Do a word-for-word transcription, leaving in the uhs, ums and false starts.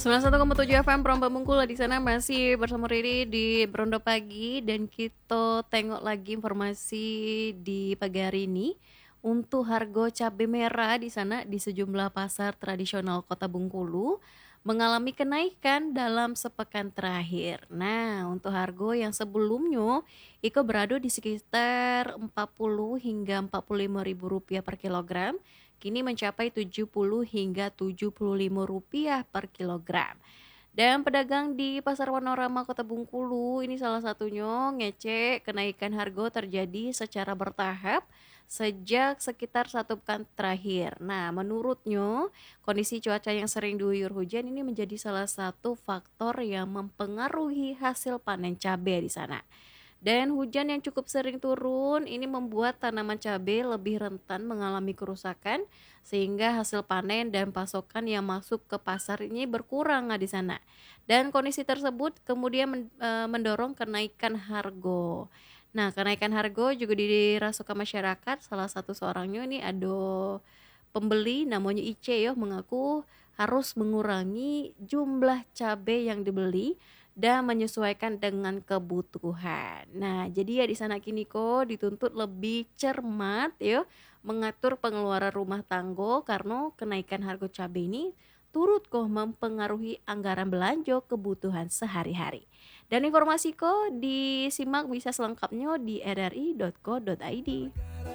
sembilan puluh satu koma tujuh F M Peron Bengkulu di sana masih bersama Riri di Berondo Pagi dan kita tengok lagi informasi di pagi hari ini untuk harga cabai merah di sana di sejumlah pasar tradisional Kota Bengkulu mengalami kenaikan dalam sepekan terakhir. Nah, untuk harga yang sebelumnya Iko berada di sekitar empat puluh hingga empat puluh lima ribu rupiah per kilogram, kini mencapai tujuh puluh hingga tujuh puluh lima rupiah per kilogram. Dan pedagang di Pasar Wanorama Kota Bengkulu ini salah satunya ngecek kenaikan harga terjadi secara bertahap sejak sekitar satu pekan terakhir. Nah, menurutnya kondisi cuaca yang sering diguyur hujan ini menjadi salah satu faktor yang mempengaruhi hasil panen cabai di sana. Dan hujan yang cukup sering turun ini membuat tanaman cabai lebih rentan mengalami kerusakan sehingga hasil panen dan pasokan yang masuk ke pasar ini berkurang ah, di sana. Dan kondisi tersebut kemudian men- eh, mendorong kenaikan harga. Nah, kenaikan harga juga dirasakan masyarakat. Salah satu seorangnya ini ada pembeli namanya Ice ya mengaku harus mengurangi jumlah cabai yang dibeli dan menyesuaikan dengan kebutuhan. Nah, jadi ya di sana kini kok dituntut lebih cermat ya mengatur pengeluaran rumah tangga karena kenaikan harga cabai ini turut kok mempengaruhi anggaran belanja kebutuhan sehari-hari. Dan informasi kok disimak bisa selengkapnya di r r i dot co dot i d.